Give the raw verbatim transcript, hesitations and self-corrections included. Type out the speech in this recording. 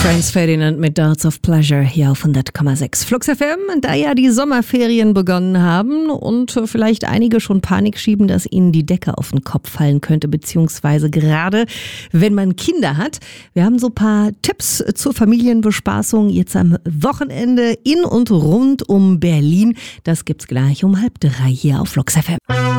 Franz Ferdinand mit Darts of Pleasure hier auf hundert Komma sechs Flux F M. Da ja die Sommerferien begonnen haben und vielleicht einige schon Panik schieben, dass ihnen die Decke auf den Kopf fallen könnte, beziehungsweise gerade wenn man Kinder hat. Wir haben so ein paar Tipps zur Familienbespaßung jetzt am Wochenende in und rund um Berlin. Das gibt's gleich um halb drei hier auf Flux F M.